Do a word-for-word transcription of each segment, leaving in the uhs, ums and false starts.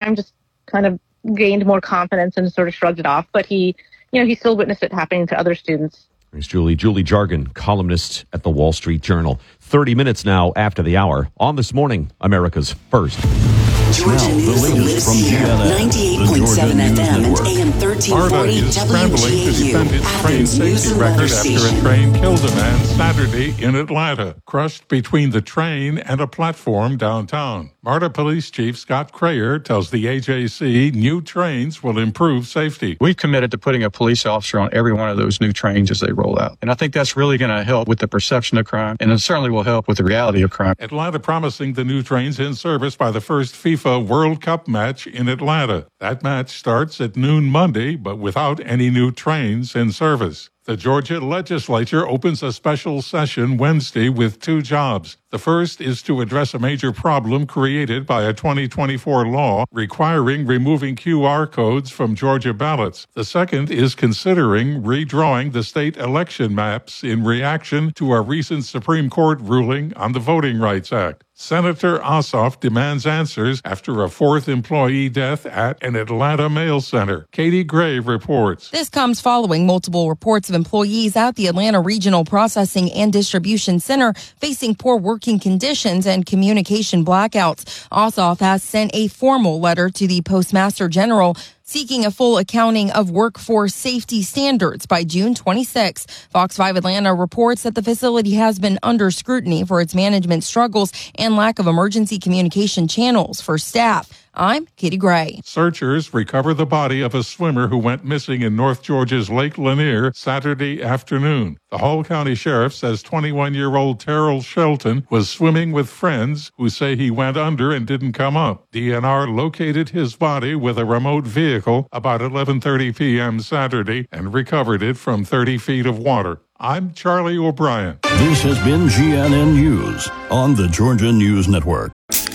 time just kind of gained more confidence and sort of shrugged it off. But he, you know, he still witnessed it happening to other students. Thanks, Julie. Julie Jargon, columnist at the Wall Street Journal. thirty minutes now after the hour on This Morning, America's First. Georgia Now, News the latest lives from here. G N N, ninety-eight point seven the F Georgia M News and A M thirteen MARTA forty is scrambling to W G A defend U. its train Athens News safety and record Weather after a Station. train killed a man Saturday in Atlanta, crushed between the train and a platform downtown. MARTA Police Chief Scott Crayer tells the A J C new trains will improve safety. We've committed to putting a police officer on every one of those new trains as they roll out. And I think that's really going to help with the perception of crime, and it certainly will help with the reality of crime. Atlanta promising the new trains in service by the first FIFA World Cup match in Atlanta. That match starts at noon Monday, but without any new trains in service. The Georgia legislature opens a special session Wednesday with two jobs. The first is to address a major problem created by a twenty twenty-four law requiring removing Q R codes from Georgia ballots. The second is considering redrawing the state election maps in reaction to a recent Supreme Court ruling on the Voting Rights Act. Senator Ossoff demands answers after a fourth employee death at an Atlanta mail center. Katie Gray reports. This comes following multiple reports of employees at the Atlanta Regional Processing and Distribution Center facing poor working conditions and communication blackouts. Ossoff has sent a formal letter to the Postmaster General seeking a full accounting of workforce safety standards by June twenty-sixth. Fox five Atlanta reports that the facility has been under scrutiny for its management struggles and lack of emergency communication channels for staff. I'm Katie Gray. Searchers recover the body of a swimmer who went missing in North Georgia's Lake Lanier Saturday afternoon. The Hull County Sheriff says twenty-one-year-old Terrell Shelton was swimming with friends who say he went under and didn't come up. D N R located his body with a remote vehicle about eleven thirty p.m. Saturday and recovered it from thirty feet of water. I'm Charlie O'Brien. This has been G N N News on the Georgia News Network.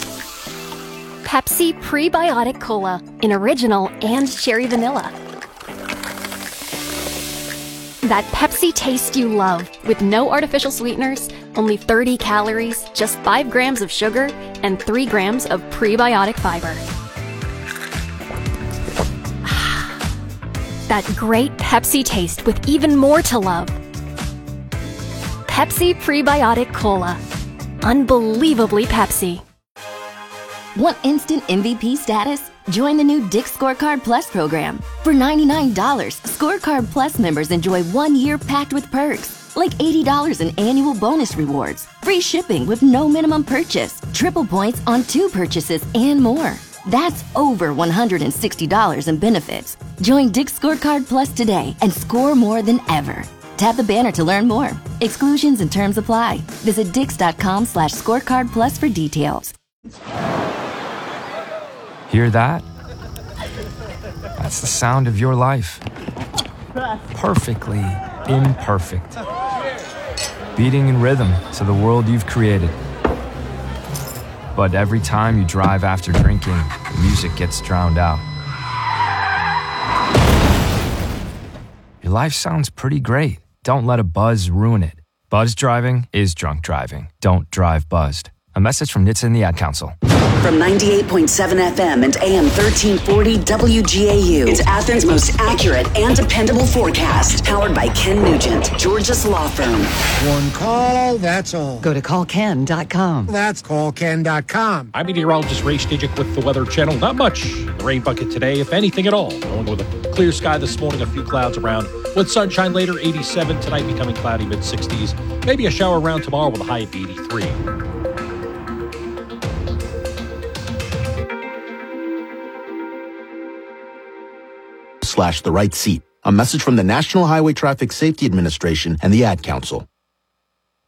Pepsi Prebiotic Cola in original and cherry vanilla. That Pepsi taste you love with no artificial sweeteners, only thirty calories, just five grams of sugar, and three grams of prebiotic fiber. That great Pepsi taste with even more to love. Pepsi Prebiotic Cola. Unbelievably Pepsi. Want instant M V P status? Join the new Dick's Scorecard Plus program. For ninety-nine dollars, Scorecard Plus members enjoy one year packed with perks, like eighty dollars in annual bonus rewards, free shipping with no minimum purchase, triple points on two purchases, and more. That's over one hundred sixty dollars in benefits. Join Dick's Scorecard Plus today and score more than ever. Tap the banner to learn more. Exclusions and terms apply. Visit dix.com slash scorecard plus for details. Hear that? That's the sound of your life. Perfectly imperfect. Beating in rhythm to the world you've created. But every time you drive after drinking, the music gets drowned out. Your life sounds pretty great. Don't let a buzz ruin it. Buzz driving is drunk driving. Don't drive buzzed. A message from N H T S A and the Ad Council. From ninety-eight point seven F M and A M thirteen forty W G A U, it's Athens' most accurate and dependable forecast. Powered by Ken Nugent, Georgia's law firm. One call, that's all. Go to call ken dot com. That's call ken dot com. I'm meteorologist Ray Stajic with the Weather Channel. Not much. The rain bucket today, if anything at all. Going with a clear sky this morning, a few clouds around. With sunshine later, eighty-seven. Tonight becoming cloudy, mid sixties. Maybe a shower around tomorrow with a high of eighty-three. Slash the right seat. A message from the National Highway Traffic Safety Administration and the Ad Council.